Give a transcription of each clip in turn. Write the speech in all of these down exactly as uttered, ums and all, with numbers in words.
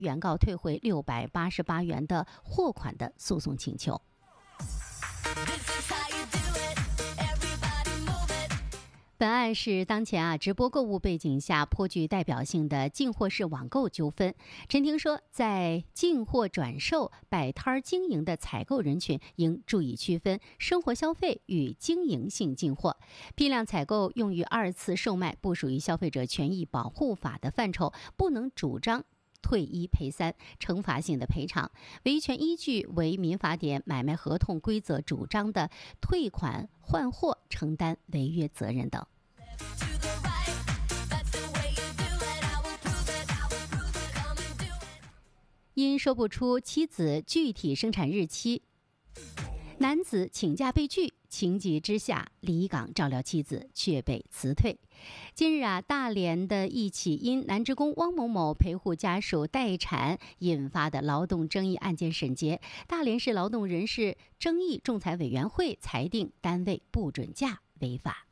原告退回六百八十八元的货款的诉讼请求。本案是当前啊直播购物背景下颇具代表性的进货式网购纠纷。陈庭说，在进货转售、摆摊经营的采购人群应注意区分生活消费与经营性进货。批量采购用于二次售卖不属于消费者权益保护法的范畴，不能主张退一赔三、惩罚性的赔偿。维权依据为民法典买卖合同规则主张的退款换货承担违约责任等。因说不出妻子具体生产日期，男子请假被拒，情急之下离岗照料妻子，却被辞退。近日啊，大连的一起因男职工汪某某陪护家属待产引发的劳动争议案件审结，大连市劳动人事争议仲裁委员会裁定单位不准假违法。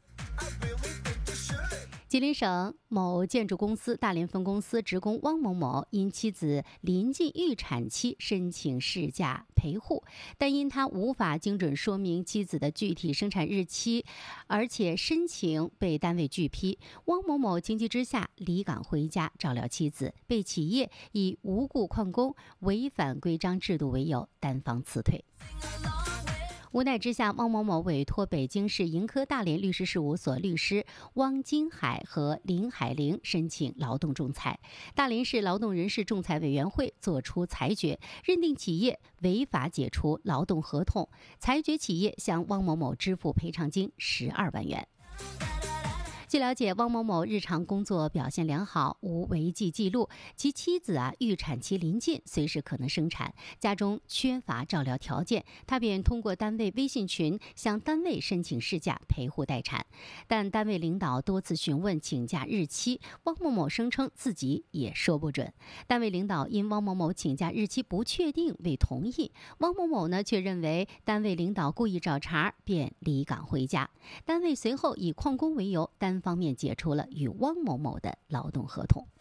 吉林省某建筑公司大连分公司职工汪某某因妻子临近预产期申请事假陪护，但因他无法精准说明妻子的具体生产日期，而且申请被单位拒批，汪某某情急之下离岗回家照料妻子，被企业以无故旷工、违反规章制度为由单方辞退。无奈之下，汪某某委托北京市盈科大连律师事务所律师汪金海和林海玲申请劳动仲裁。大连市劳动人事仲裁委员会作出裁决，认定企业违法解除劳动合同，裁决企业向汪某某支付赔偿金十二万元。据了解，汪某某日常工作表现良好，无违纪记录。其妻子啊预产期临近，随时可能生产，家中缺乏照料条件，他便通过单位微信群向单位申请事假陪护待产。但单位领导多次询问请假日期，汪某某声称自己也说不准。单位领导因汪某某请假日期不确定未同意，汪某某呢却认为单位领导故意找茬，便离岗回家。单位随后以旷工为由，单方面解除了与汪某某的劳动合同。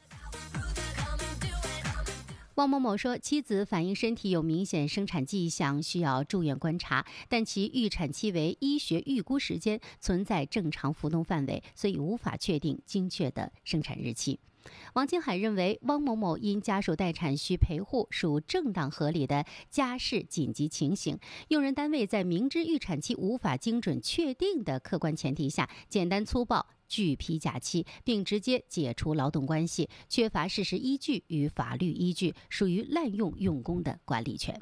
汪某某说，妻子反映身体有明显生产迹象，需要住院观察，但其预产期为医学预估时间，存在正常浮动范围，所以无法确定精确的生产日期。王金海认为，汪某某因家属待产需陪护，属正当合理的家事紧急情形。用人单位在明知预产期无法精准确定的客观前提下，简单粗暴拒批假期，并直接解除劳动关系，缺乏事实依据与法律依据，属于滥用用工的管理权。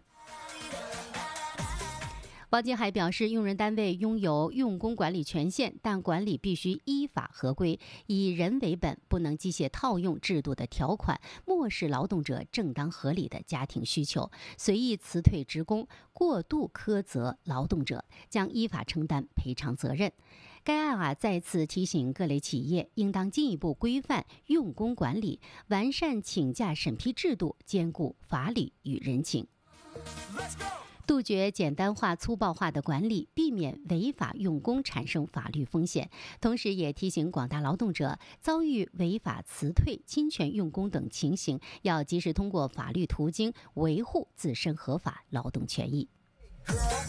王金海表示，用人单位拥有用工管理权限，但管理必须依法合规，以人为本，不能机械套用制度的条款，漠视劳动者正当合理的家庭需求，随意辞退职工，过度苛责劳动者，将依法承担赔偿责任。该案啊再次提醒各类企业应当进一步规范用工管理，完善请假审批制度，兼顾法理与人情。杜绝简单化、粗暴化的管理，避免违法用工产生法律风险。同时也提醒广大劳动者，遭遇违法辞退、侵权用工等情形，要及时通过法律途径维护自身合法劳动权益。